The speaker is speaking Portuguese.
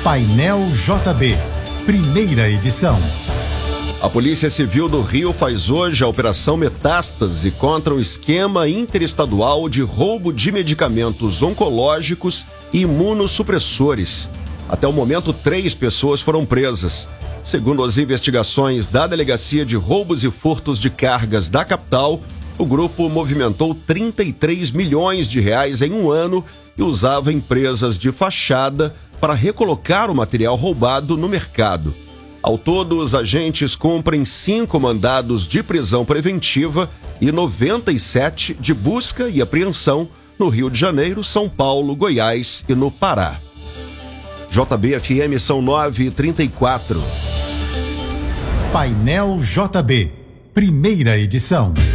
Painel JB, primeira edição. A Polícia Civil do Rio faz hoje a Operação Metástase contra o esquema interestadual de roubo de medicamentos oncológicos e imunossupressores. Até o momento, 3 pessoas foram presas. Segundo as investigações da Delegacia de Roubos e Furtos de Cargas da capital, o grupo movimentou 33 milhões de reais em um ano e usava empresas de fachada para recolocar o material roubado no mercado. Ao todo, os agentes cumprem 5 mandados de prisão preventiva e 97 de busca e apreensão no Rio de Janeiro, São Paulo, Goiás e no Pará. JB-FM são 9h34. Painel JB, primeira edição.